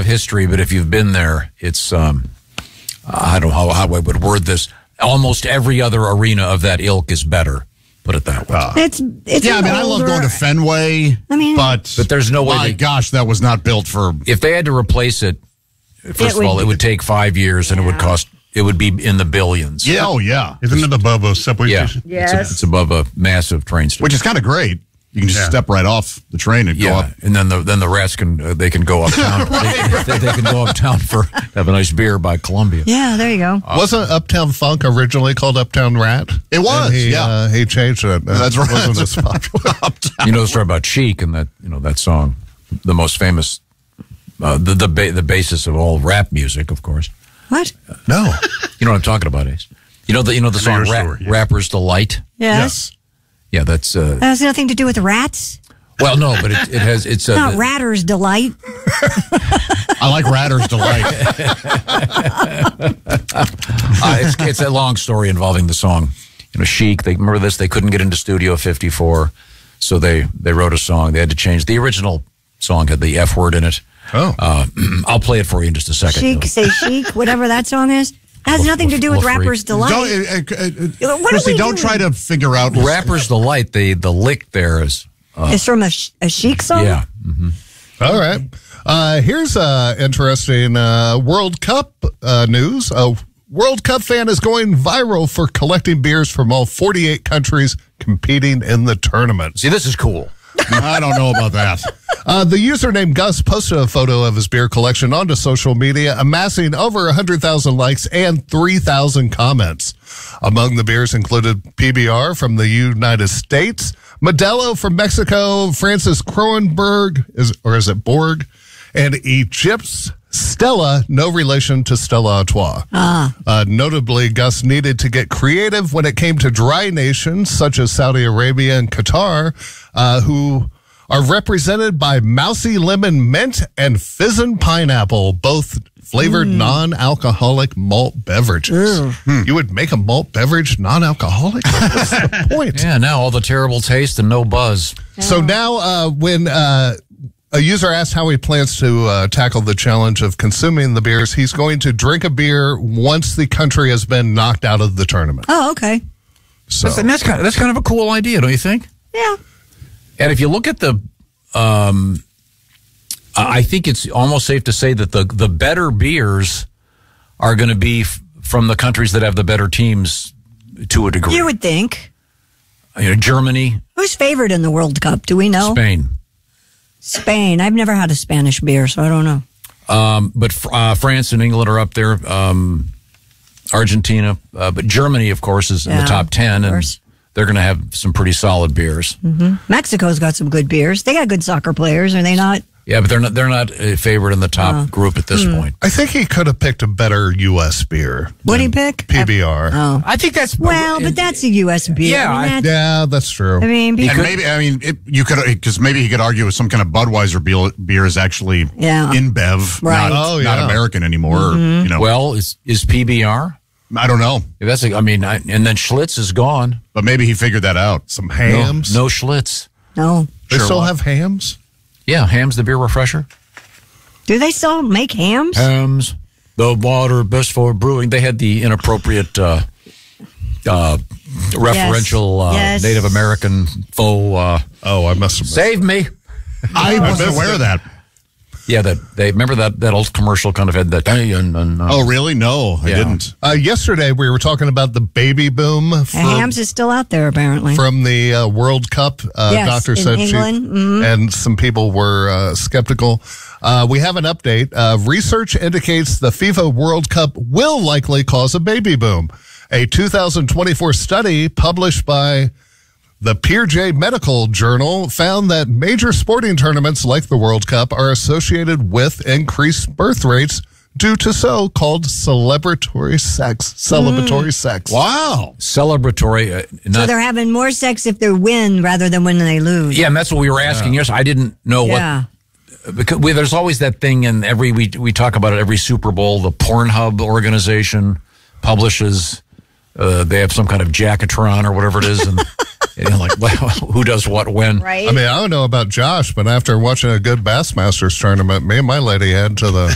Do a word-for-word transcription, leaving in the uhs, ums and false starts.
history, but if you've been there, it's, um, I don't know how, how I would word this. Almost every other arena of that ilk is better. Put it that way. Uh, it's, it's yeah, I mean, older, I love going to Fenway, I mean, but, but there's no way. My they, gosh, that was not built for. If they had to replace it, first It of would all, be- it would take five years and it would cost, it would be in the billions. Yeah, oh, yeah. Isn't it above a subway Yeah. station? It's, a- Yes. it's above a massive train station. Which is kind of great. You can just Yeah. step right off the train and go Yeah, up. and then the then the rats can uh, they can go uptown. they, they, they can go uptown for have a nice beer by Columbia. Yeah, there you go. Wasn't Uptown Funk originally called Uptown Rat? It was, And he, yeah. Uh, he changed it. That's right. It wasn't as popular. You know the story about Chic and that you know that song, the most famous, uh, the the ba- the basis of all rap music, of course. What? No. You know what I'm talking about, Ace. You know the you know the I know song your Rap, story, yeah. "Rapper's Delight." Yes. Yeah, that's uh, That has nothing to do with rats. well, no, but it, it has it's uh, Not the- Ratter's Delight. I like Ratter's Delight. uh, it's, it's a long story involving the song. You know, Chic. They remember this. They couldn't get into Studio fifty-four, so they they wrote a song. They had to change the original song had the F word in it. Oh. Uh, I'll play it for you in just a second. Chic, say chic, whatever that song is. That has Well, nothing to do with well, free. Rapper's Delight. Don't, uh, uh, uh, What are Christy, we don't doing? try to figure out. Rapper's Delight. The the lick there is uh, It's from a, sh- a chic song? yeah. All right. Uh, here's uh, interesting uh, World Cup uh, news. A World Cup fan is going viral for collecting beers from all forty-eight countries competing in the tournament. See, this is cool. I don't know about that. Uh, the user named Gus posted a photo of his beer collection onto social media, amassing over one hundred thousand likes and three thousand comments. Among the beers included P B R from the United States, Modelo from Mexico, Francis Kronenberg, is, or is it Borg, and Egypt's Stella, no relation to Stella Artois. Ah. Uh, notably, Gus needed to get creative when it came to dry nations such as Saudi Arabia and Qatar, uh, who are represented by Mousy Lemon Mint and Fizzin' Pineapple, both flavored non-alcoholic malt beverages. Hmm. You would make a malt beverage non-alcoholic? What's the point? Yeah. Now all the terrible taste and no buzz. So now uh, when uh, a user asks how he plans to uh, tackle the challenge of consuming the beers, he's going to drink a beer once the country has been knocked out of the tournament. Oh, okay. So And that's kind of, that's kind of a cool idea, don't you think? Yeah. And if you look at the, um, I I think it's almost safe to say that the the better beers are going to be f- from the countries that have the better teams to a degree. You would think. You know, Germany, Who's favored in the World Cup? Do we know? Spain, Spain. I've never had a Spanish beer, so I don't know. um, but fr- uh, France and England are up there. Um, Argentina, uh, but Germany, of course, is in Yeah, the top ten, of and course. they're going to have some pretty solid beers. Mexico's got some good beers. They got good soccer players, are they not? Yeah, but they're not they're not uh, favored in the top Oh. group at this Hmm. point. I think he could have picked a better U S beer. What'd he than pick? P B R. Oh. I think that's Well, but that's a U S beer. Yeah, I mean, I- that's, Yeah, that's true. I mean, And because, maybe, I mean, it, you could, because maybe he could argue with some kind of Budweiser beer, beer is actually Yeah. InBev, Right. not, Oh, not yeah. American anymore. Or, you know, Well, is is P B R? I don't know, That's a, I mean, I, and then Schlitz is gone. but maybe he figured that out. Some No, hams. no Schlitz. no. They Sure still what? have hams? Yeah, Ham's the beer refresher. Do they still make hams? Hams, the water best for brewing. They had the inappropriate uh, uh, referential uh, Yes. Native American faux. Uh, Oh, I must have. Save me. I wasn't aware of that. Yeah, that they remember that that old commercial kind of had that. And, and, uh, Oh, really? No, I Yeah. didn't. Uh, yesterday, we were talking about the baby boom for, hams is still out there, apparently. from the uh, World Cup. Uh, Yes, Doctor in said England. she, Mhm. and some people were uh, skeptical. Uh, we have an update. Uh, research indicates the FIFA World Cup will likely cause a baby boom. A two thousand twenty-four study published by the P J Medical Journal found that major sporting tournaments like the World Cup are associated with increased birth rates due to so-called celebratory sex. Celebratory sex. Wow. celebratory. Uh, so not, they're having more sex if they win rather than when they lose. yeah, and that's what we were asking yesterday. I didn't know Yeah. what. Because we, there's always that thing, and every we we talk about it every Super Bowl. The Pornhub organization publishes. Uh, they have some kind of Jackatron or whatever it is, and, and you're like, well, who does what when? Right? I mean, I don't know about Josh, but after watching a good Bassmasters tournament, me and my lady head to the